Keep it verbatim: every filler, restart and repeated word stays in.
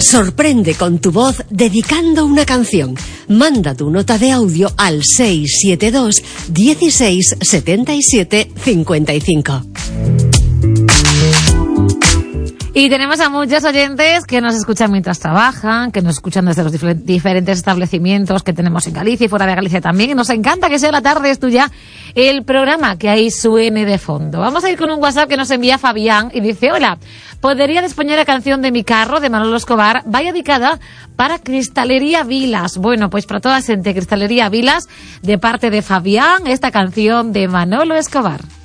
Sorprende con tu voz dedicando una canción. Manda tu nota de audio al seis siete dos, dieciséis, setenta y siete, cincuenta y cinco. Y tenemos a muchos oyentes que nos escuchan mientras trabajan, que nos escuchan desde los dif- diferentes establecimientos que tenemos en Galicia y fuera de Galicia también. Y nos encanta que sea la tarde, es tuya, el programa que ahí suene de fondo. Vamos a ir con un WhatsApp que nos envía Fabián y dice: hola, ¿podría disponer la canción de Mi carro de Manolo Escobar? Vaya dedicada para Cristalería Vilas. Bueno, pues para toda la gente, Cristalería Vilas, de parte de Fabián, esta canción de Manolo Escobar.